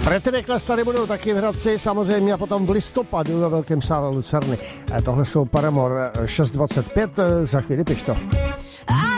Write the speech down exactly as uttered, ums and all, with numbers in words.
Pretty Reckless tady budou taky v Hradci, samozřejmě, a potom v listopadu ve Velkém sále Lucerny. Tohle jsou Paramore šest dvacet pět, za chvíli piš to.